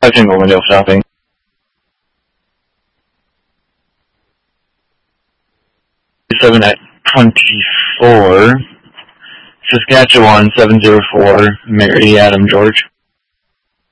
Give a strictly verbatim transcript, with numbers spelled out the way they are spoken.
Single window shopping. seven at twenty-four. Saskatchewan seven zero four. Mary Adam George.